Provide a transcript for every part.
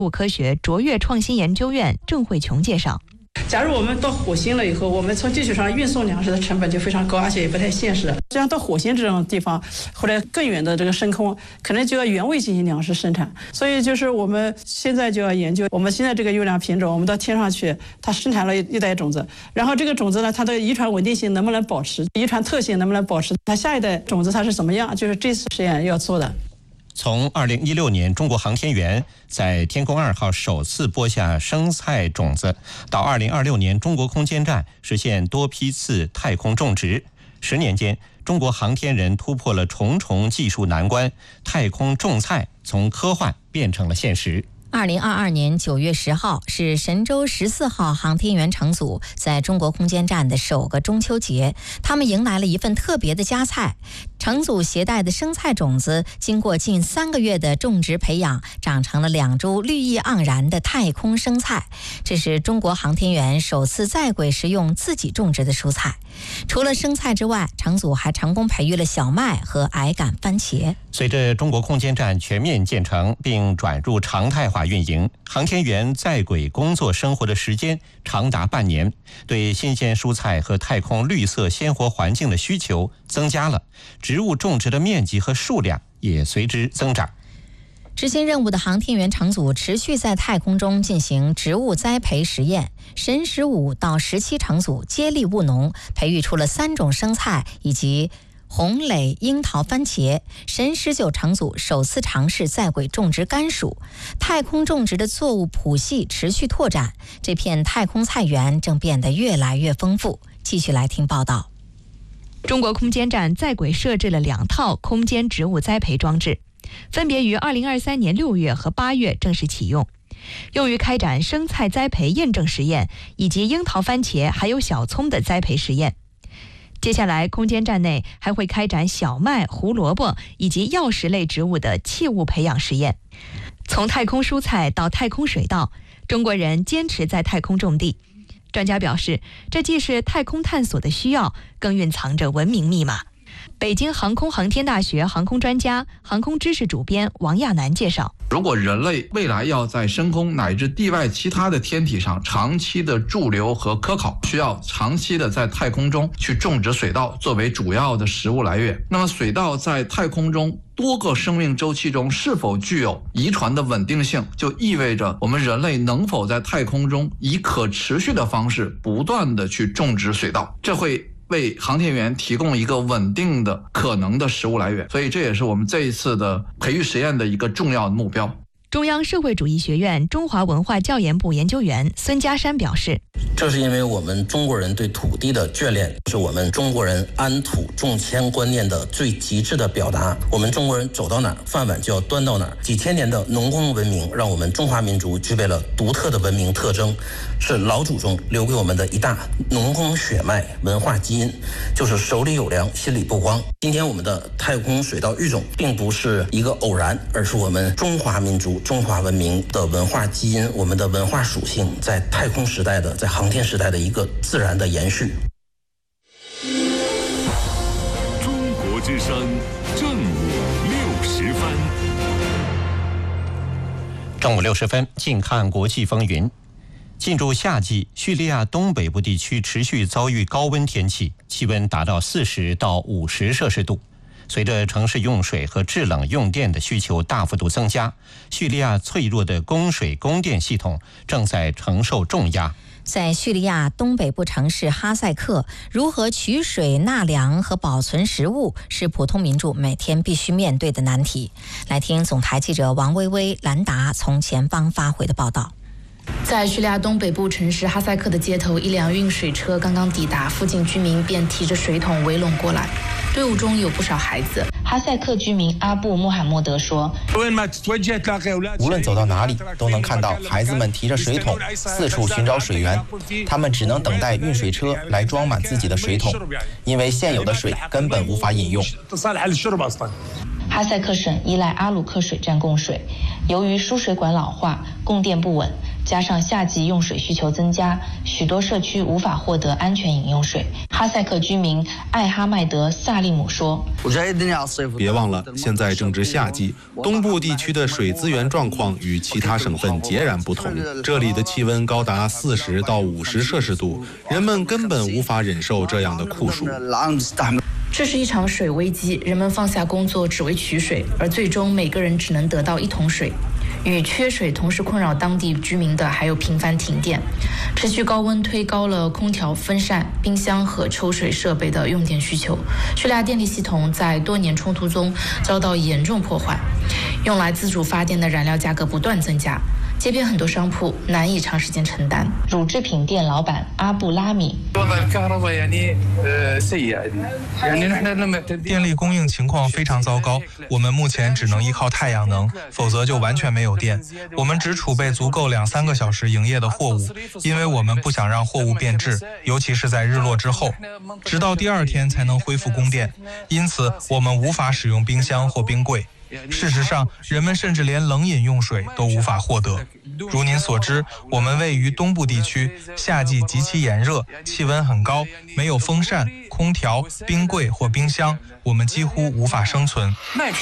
物科学卓越创新研究院郑慧琼介绍。 假如我们到火星了以后，我们从地球上运送粮食的成本就非常高，而且也不太现实。这样到火星这种地方，或者更远的这个深空，可能就要原位进行粮食生产。所以就是我们现在就要研究，我们现在这个优良品种，我们到天上去，它生产了一代种子，然后这个种子呢，它的遗传稳定性能不能保持，遗传特性能不能保持，它下一代种子它是怎么样，就是这次实验要做的。 从2016年中国航天员在天宫2号首次播下生菜种子，到2026年中国空间站实现多批次太空种植，10年间，中国航天人突破了重重技术难关，太空种菜从科幻变成了现实。 2022年9月10号是神舟14号航天员乘组在中国空间站的首个中秋节，他们迎来了一份特别的佳菜。乘组携带的生菜种子经过近3个月的种植培养，长成了2株绿意盎然的太空生菜。这是中国航天员首次在轨食用自己种植的蔬菜。除了生菜之外，乘组还成功培育了小麦和矮杆番茄。 随着中国空间站全面建成并转入常态化运营，航天员在轨工作生活的时间长达半年，对新鲜蔬菜和太空绿色鲜活环境的需求增加了，植物种植的面积和数量也随之增长。 执行任务的航天员乘组持续在太空中进行植物栽培实验，神15到17乘组接力务农，培育出了3种生菜以及红蕾樱桃番茄。神19乘组首次尝试在轨种植甘薯。太空种植的作物谱系持续拓展，这片太空菜园正变得越来越丰富。继续来听报道。 中国空间站在轨设置了2套空间植物栽培装置，分别于2023年6月和8月正式启用，用于开展生菜栽培验证实验以及樱桃、番茄还有小葱的栽培实验。接下来，空间站内还会开展小麦、胡萝卜以及药食类植物的器物培养实验。从太空蔬菜到太空水稻，中国人坚持在太空种地。专家表示，这既是太空探索的需要，更蕴藏着文明密码。北京航空航天大学航空专家、航空知识主编王亚楠介绍， 如果人类未来要在深空乃至地外其他的天体上长期的驻留和科考，需要长期的在太空中去种植水稻作为主要的食物来源。那么水稻在太空中多个生命周期中是否具有遗传的稳定性，就意味着我们人类能否在太空中以可持续的方式不断的去种植水稻，这会为航天员提供一个稳定的可能的食物来源，所以这也是我们这一次的培育实验的一个重要的目标。 中央社会主义学院中华文化教研部研究员孙家山表示， 这是因为我们中国人对土地的眷恋，是我们中国人安土重迁观念的最极致的表达。我们中国人走到哪儿，饭碗就要端到哪儿。几千年的农耕文明让我们中华民族具备了独特的文明特征，是老祖宗留给我们的一大农耕血脉文化基因，就是手里有粮，心里不慌。今天我们的太空水稻育种并不是一个偶然，而是我们中华民族中华文明的文化基因，我们的文化属性在太空时代的，在航天时代的一个自然的延续。 中国之声正午60分。 正午60分，近看国际风云。进入夏季，叙利亚东北部地区持续遭遇高温天气，气温达到40到50摄氏度。随着城市用水和制冷用电的需求大幅度增加，叙利亚脆弱的供水供电系统正在承受重压。 在叙利亚东北部城市哈塞克，如何取水、纳凉和保存食物是普通民众每天必须面对的难题。来听总台记者王薇薇、兰达从前方发回的报道。 在叙利亚东北部城市哈塞克的街头，一辆运水车刚刚抵达，附近居民便提着水桶围拢过来，队伍中有不少孩子。哈塞克居民阿布穆罕默德说， 无论走到哪里都能看到孩子们提着水桶四处寻找水源，他们只能等待运水车来装满自己的水桶，因为现有的水根本无法饮用。 哈塞克省依赖阿鲁克水站供水，由于输水管老化，供电不稳， 加上夏季用水需求增加，许多社区无法获得安全饮用水。哈塞克居民艾哈迈德萨利姆说：“ 别忘了，现在正值夏季，东部地区的水资源状况与其他省份截然不同。这里的气温高达40到50摄氏度，人们根本无法忍受这样的酷暑。” 这是一场水危机，人们放下工作只为取水，而最终每个人只能得到1桶水。与缺水同时困扰当地居民的还有频繁停电，持续高温推高了空调、风扇、冰箱和抽水设备的用电需求。叙利亚电力系统在多年冲突中遭到严重破坏，用来自主发电的燃料价格不断增加。街边很多商铺难以长时间承担。乳制品店老板阿布拉米： 电力供应情况非常糟糕，我们目前只能依靠太阳能，否则就完全没有电。我们只储备足够2-3个小时营业的货物，因为我们不想让货物变质，尤其是在日落之后，直到第2天才能恢复供电。因此，我们无法使用冰箱或冰柜。事实上，人们甚至连冷饮用水都无法获得。如您所知，我们位于东部地区，夏季极其炎热，气温很高，没有风扇、空调、冰柜或冰箱，我们几乎无法生存。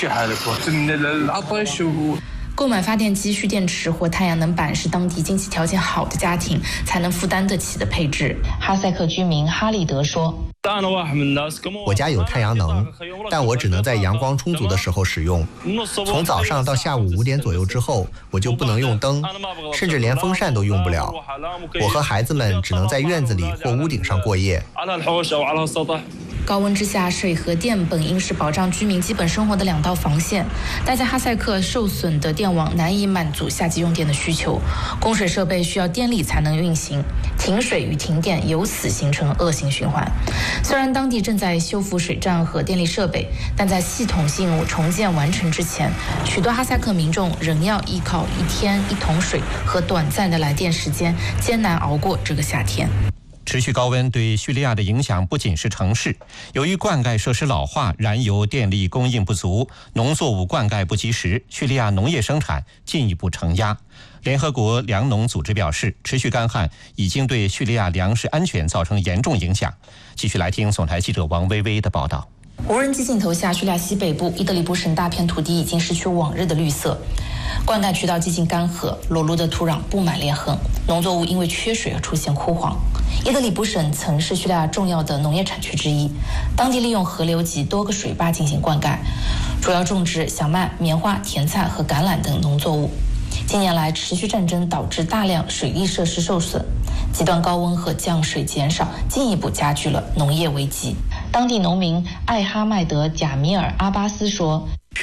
购买发电机、蓄电池或太阳能板是当地经济条件好的家庭才能负担得起的配置。哈塞克居民哈利德说：“ 我家有太阳能，但我只能在阳光充足的时候使用。从早上到下午5点左右之后，我就不能用灯，甚至连风扇都用不了。我和孩子们只能在院子里或屋顶上过夜。” 高温之下，水和电本应是保障居民基本生活的2道防线，但在哈塞克受损的电网难以满足夏季用电的需求，供水设备需要电力才能运行，停水与停电由此形成恶性循环。虽然当地正在修复水站和电力设备，但在系统性重建完成之前，许多哈塞克民众仍要依靠1天1桶水和短暂的来电时间，艰难熬过这个夏天。 持续高温对叙利亚的影响不仅是城市，由于灌溉设施老化，燃油电力供应不足，农作物灌溉不及时，叙利亚农业生产进一步承压。联合国粮农组织表示，持续干旱已经对叙利亚粮食安全造成严重影响。继续来听总台记者王薇薇的报道。 无人机镜头下，叙利亚西北部伊德利卜省大片土地已经失去往日的绿色，灌溉渠道几近干涸，裸露的土壤布满裂痕，农作物因为缺水而出现枯黄。伊德利卜省曾是叙利亚重要的农业产区之一，当地利用河流及多个水坝进行灌溉，主要种植小麦、棉花、甜菜和橄榄等农作物。近年来，持续战争导致大量水利设施受损，极端高温和降水减少进一步加剧了农业危机。当地农民艾哈迈德·贾米尔·阿巴斯说：“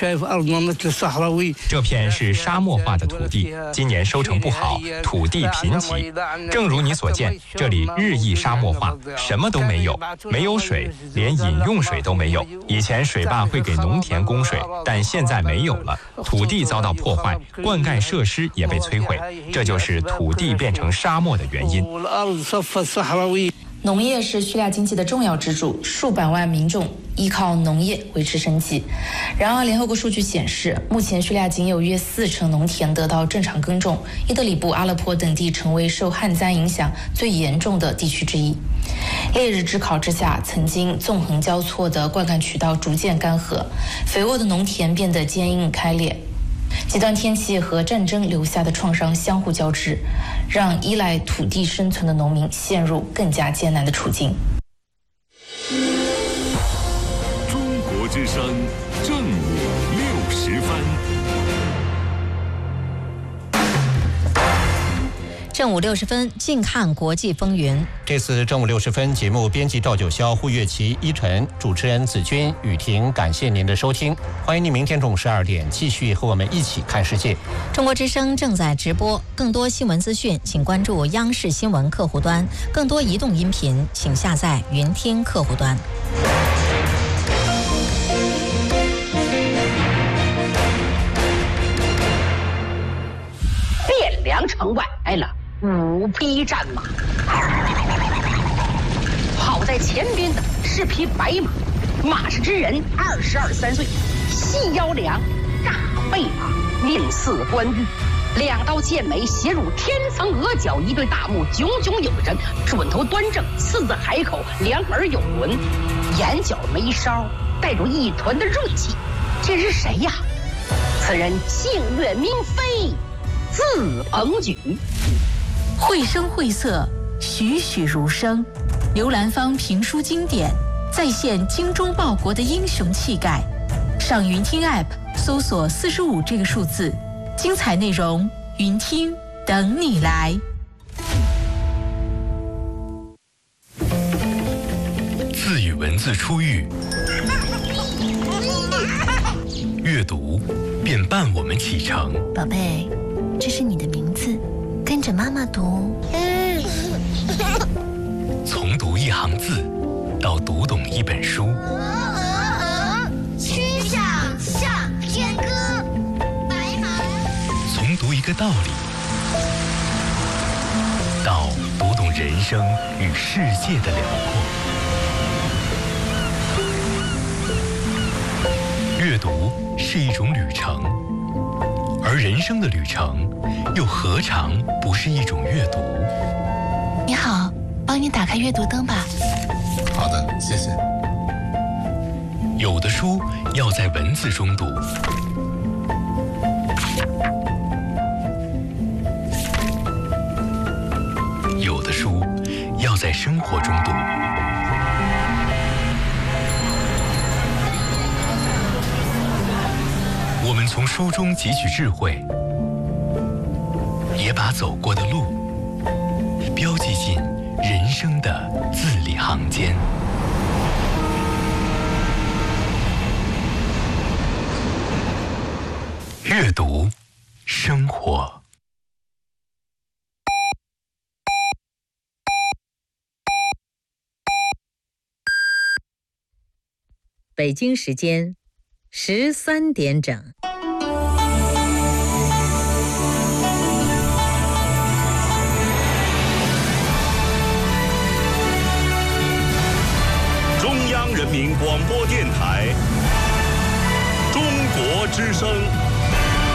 这片是沙漠化的土地，今年收成不好，土地贫瘠。正如你所见，这里日益沙漠化，什么都没有，没有水，连饮用水都没有。以前水坝会给农田供水，但现在没有了，土地遭到破坏，灌溉设施也被摧毁，这就是土地变成沙漠的原因。” 农业是叙利亚经济的重要支柱，数百万民众依靠农业维持生计。然而，联合国数据显示，目前叙利亚仅有约40%农田得到正常耕种，伊德里布、阿勒颇等地成为受旱灾影响最严重的地区之一。烈日之考之下，曾经纵横交错的灌溉渠道逐渐干涸，肥沃的农田变得坚硬开裂。极端天气和战争留下的创伤相互交织，让依赖土地生存的农民陷入更加艰难的处境。 中国之声正午60分。 正午60分，近看国际风云。 这次正午60分节目，编辑赵九霄、胡月琪、依晨，主持人子君、雨婷，感谢您的收听。欢迎您明天中午12点继续和我们一起看世界。 中国之声正在直播，更多新闻资讯，请关注央视新闻客户端；更多移动音频，请下载云听客户端。 汴梁城外来了5匹战马，跑在前边的是匹白马，马是之人22、23岁，细腰两，大背马，面似关羽， 两道剑眉斜入天层额角，一对大目炯炯有神，准头端正，四字海口，两耳有轮，眼角眉梢带着一团的锐气。这是谁呀？此人姓岳名飞，字鹏举。 绘声绘色，栩栩如生，刘兰芳评书经典，再现精忠报国的英雄气概。上云听 App 搜索45这个数字，精彩内容云听等你来。 字与文字初遇，阅读便伴我们启程。 宝贝，这是你的名字，跟着妈妈读。 从读一行字，到读懂一本书。 曲项向天歌，白马。 从读一个道理，到读懂人生与世界的辽阔。阅读是一种旅程，而人生的旅程又何尝不是一种阅读？ 你好，帮你打开阅读灯吧。 好的，谢谢。有的书要在文字中读，有的书要在生活中读。我们从书中汲取智慧，也把走过的路标记进人生的字里行间。阅读，生活。 北京时间13点整。 中央人民广播电台，中国之声。